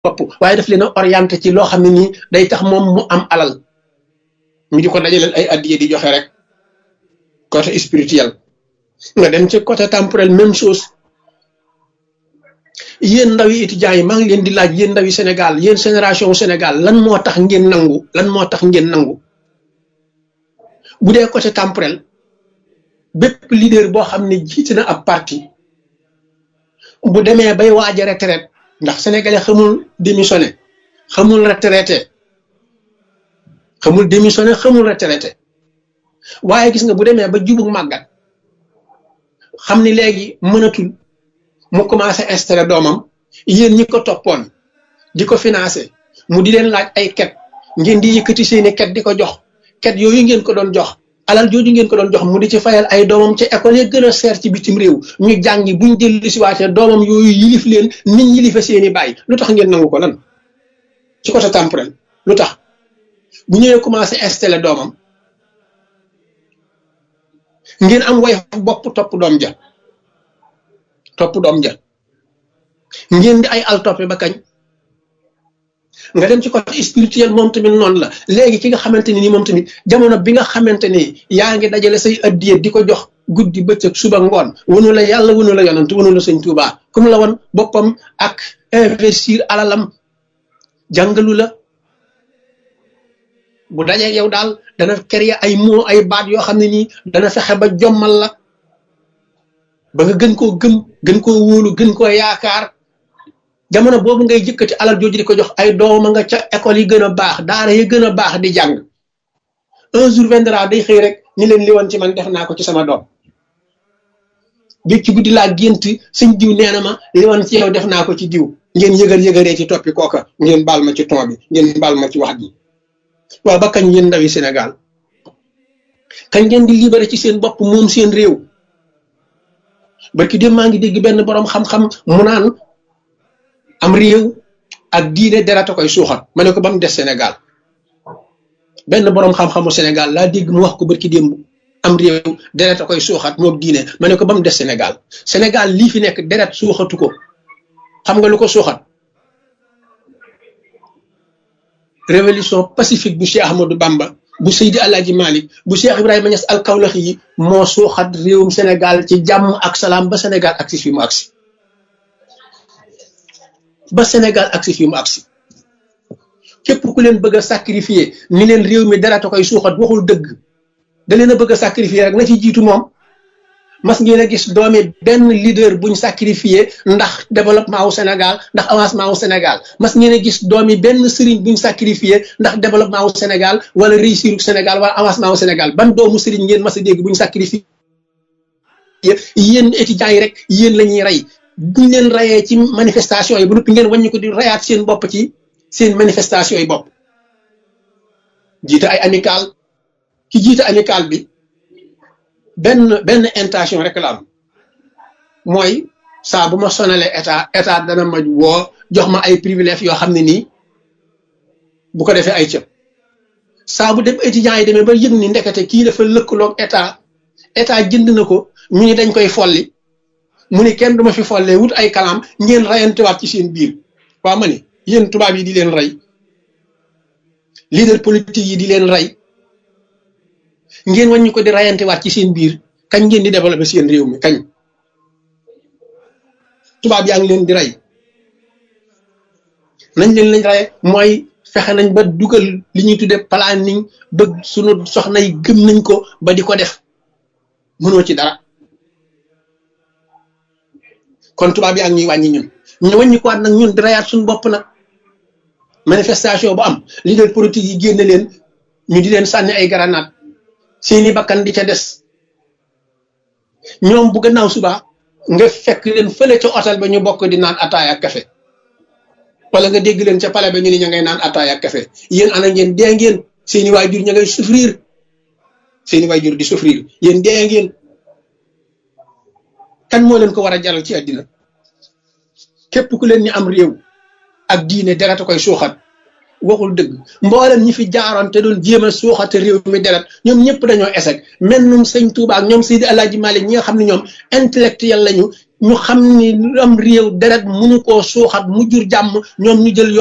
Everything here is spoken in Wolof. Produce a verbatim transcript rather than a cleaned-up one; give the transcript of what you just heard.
bopp waaye daf leen a orienté ci loo xam ne nii day tax moom mu am alal ñu di ko dajaleel ay addiye di joxe rek côté spirituel nga dem ci côté temporel même chose yéen ndaw yi étudiants yi maa ngi leen di laaj yéen ndaw yi Sénégal yéen génération Sénégal lan moo tax ngeen nangu lan moo tax ngeen nangu bu dee côté temporel bépp leader boo xam ne jiite na ab parti bu demee bay waaj a retraite ndax sénégalais xamul démissionné xamul retraité xamul démissionné xamul retraité waaye gis nga bu demee ba jubug màggat xam ni léegi mënatul mu commencé installé doomam yéen ñi ko toppoon di ko financé mu di leen laaj ay ket ngeen di yëkkati seeni ket di ko jox ket yooyu ngeen ko doon jox alal jooju ngeen ko doon jox mu di ci fayal ay doomam ca école yi gën a seer ci bitim réew ñu jàngi buñ dellu si waatee doomam yooyu yilif leen nit yilife seeni bàyyi lu tax ngeen nangu ko lan ci côté temporel lu tax bu ñëwee commencé installé doomam ngeen am way bopp topp doom ja topp doom ja ngeen di ay al toppe ba kañ nga dem ci côté spirituel moom tamit noonu la léegi ki nga xamante ni moom tamit jamono bi nga xamante ni yaa ngi dajale say addiye di ko jox guddi bëccëg suba ngoon wanu la yàlla wanu la yonant wanu la sëñ Tuubaa comme la woon boppam ak investir alalam jàngalu la bu dajee yow daal dana créer ay mots ay baat yoo xam ne nii dana fexe ba jommal la ba nga gën koo gëm gën koo wóolu gën koo yaakaar jamono boobu ngay jëkkati alal jooju di ko jox ay dooma nga ca école yi gën a baax daara yi gën a baax di jàng un jour viendra day xëy rek ni leen li woon ci man def naa ko ci sama doom bi ci guddi laa gént sëñ diw nee na ma li woon ci yow def naa ko ci diw ngeen yëgal yëgaree ci toppi kooka ngeen baal ma ci ton bi ngeen baal ma ci wax ji waaw ba kañ yéen ndawi Sénégal kañ ngeen di libéré ci seen bopp moom seen réew barki dem maa ngi dégg benn boroom xam-xam mu naan am réew ak diine derata koy suuxat ma ne ko ba mu des Sénégal benn boroom xam-xamu Sénégal laa dégg mu wax ko barki démb am réew derata koy suuxat moom diine ma ne ko ba mu des Sénégal Sénégal lii fi nekk deret suuxatu ko xam nga lu ko suuxat révolution pacifique bu Cheikh Ahmadou Bamba bu Seydi Alaaji Malick bu Cheikh Ibrahima Niass al Kawlaxi yi moo suuxat réewum Sénégal ci jàmm ak salaam ba Sénégal agsi fi mu agsi ba Sénégal agsi fi mu agsi képp ku leen bëgg a sacrifier ni leen réew mi dara ta koy suuxat waxul dëgg da leen a bëgg a sacrifier rek na ci jiitu moom mas ngeen a gis doomi benn leader buñ sacrifier ndax développement wu Sénégal ndax avancement wu Sénégal mas ngeen a gis doomi benn sëriñ buñ sacrifier ndax développement wu Sénégal wala réussir wu Sénégal wala avancement wu Sénégal ban doomu sëriñ ngeen mas a dégg buñ sacrifier yéen étudiants yi rek yéen la ñuy rey buñ leen rayee ci manifestation yi bu noppi ngeen wàññi ko di rayaat seen bopp ci seen manifestation yi bopp jiite ay amical ki jiite amical bi benn benn intention rek la am mooy saa bu ma sonalee état état dana ma woo jox ma ay privilèges yoo xam ne nii bu ko defee ay cëb saa bu dem étudiants yi demee ba yëg ni ndekete kii dafa lëkkaloog état état jënd na ko ñu ni dañ koy folli mu ni kenn duma fi follee wut ay kalam ngeen rayantewaat ci seen biir waa ma ni yéen tubaab yi di leen rey leader politique yi di leen rey ngeen wàññi ko di rayantewaat ci seen biir kañ ngeen di développé seen réew mi kañ tubaab yaa ngi leen di rey nañ leen lañ rey mooy fexe nañ ba dugal li ñuy tudde planning bëgg sunu soxna yi gëm nañ ko ba di ko def mënoo ci dara kon tubaab yaa ngi ñuy wàññi ñun ñu wàññi ko waat nag ñun di rayaat suñu bopp nag manifestation bu am leader politique yi génne leen ñu di leen sànni ay grenade seeni bakkan di ca des ñoom bu gannaaw suba nga fekk leen fële ca hôtel ba ñu bokk di naan ataay ak café wala nga dégg leen ca palais ba ñu ni ña ngay naan ataay ak café yéen ana ngeen dee ngeen seeni waajur ña ngay souffrir seeni waajur di souffrir yéen dee ngeen kan moo leen ko war a jaral ci àddina képp ku leen ni am réew ak diine derata koy suuxat waxul dëgg mboolem ñi fi jaaroon te doon jéem a suuxate réew mi deret ñoom ñëpp dañoo échec mel num sëñ Touba ak ñoom Seydi Alaaji Malick ñi nga xam ne ñoom intellectuel lañu ñu xam ni am réew deret mënu koo suuxat mu jur jàmm ñoom ñu jël